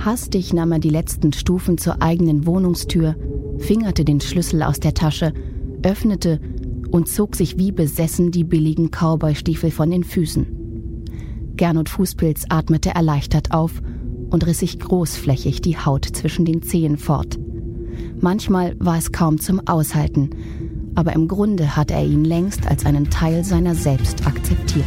Hastig nahm er die letzten Stufen zur eigenen Wohnungstür, fingerte den Schlüssel aus der Tasche, öffnete und zog sich wie besessen die billigen Cowboystiefel von den Füßen. Gernot Fußpilz atmete erleichtert auf und riss sich großflächig die Haut zwischen den Zehen fort. Manchmal war es kaum zum Aushalten, aber im Grunde hatte er ihn längst als einen Teil seiner selbst akzeptiert.